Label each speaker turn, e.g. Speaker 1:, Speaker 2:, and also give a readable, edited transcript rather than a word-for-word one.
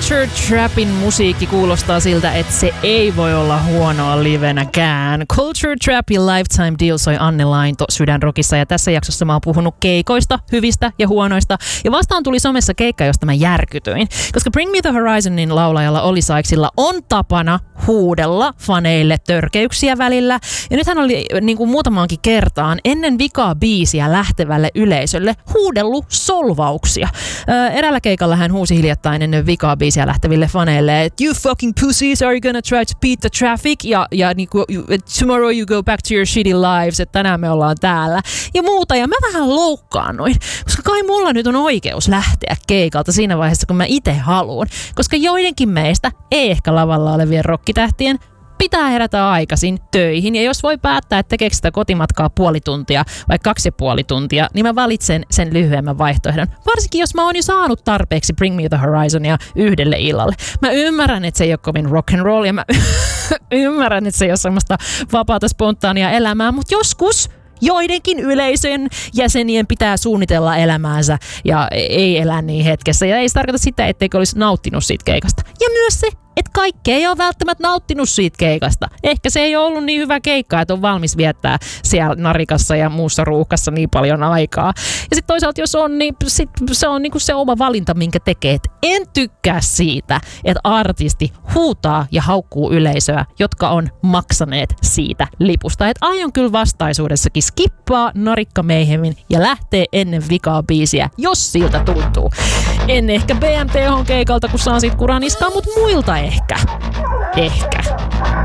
Speaker 1: Culture Trapin musiikki kuulostaa siltä, että se ei voi olla huonoa livenäkään. Culture Trapin Lifetime Deal soi Anne Lainto Sydänrockissa ja tässä jaksossa mä oon puhunut keikoista, hyvistä ja huonoista. Ja vastaan tuli somessa keikka, josta mä järkytyin. Koska Bring Me The Horizonin laulajalla Olli Sykesilla on tapana huudella faneille törkeyksiä välillä. Ja nyt hän oli niin kuin muutamaankin kertaan ennen vikaa biisiä lähtevälle yleisölle huudellut solvauksia. Eräällä keikalla hän huusi hiljattain ennen vikaa biisiä lähteville faneille, että you fucking pussies, are you gonna try to beat the traffic? Ja niinku, tomorrow you go back to your shitty lives, että tänään me ollaan täällä. Ja muuta, ja mä vähän loukkaannuin, koska kai mulla nyt on oikeus lähteä keikalta siinä vaiheessa, kun mä itse haluun. Koska joidenkin meistä, ei ehkä lavalla olevien rokkitähtien, pitää herätä aikaisin töihin, ja jos voi päättää, että tekeekö sitä kotimatkaa puoli tuntia vai 2,5 tuntia, niin mä valitsen sen lyhyemmän vaihtoehdon. Varsinkin, jos mä oon jo saanut tarpeeksi Bring Me The Horizonia yhdelle illalle. Mä ymmärrän, että se ei ole kovin rock and roll, ja mä ymmärrän, että se ei ole semmoista vapaata spontaania elämää, mutta joskus joidenkin yleisön jäsenien pitää suunnitella elämäänsä ja ei elää niin hetkessä. Ja ei se tarkoita sitä, etteikö olisi nauttinut siitä keikasta. Ja myös se, että kaikki ei ole välttämättä nauttinut siitä keikasta. Ehkä se ei ole ollut niin hyvä keikka, että on valmis viettää siellä narikassa ja muussa ruuhkassa niin paljon aikaa. Ja sitten toisaalta, jos on, niin sit se on niinku se oma valinta, minkä tekee. Et en tykkää siitä, että artisti huutaa ja haukkuu yleisöä, jotka on maksaneet siitä lipusta. Et aion kyllä vastaisuudessakin skippaa Narikka Mayhemin ja lähtee ennen vikaa biisiä, jos siltä tuntuu. En ehkä BMTH-keikalta, kun saan siitä kuraniskaa, mutta muilta ehkä. Ehkä.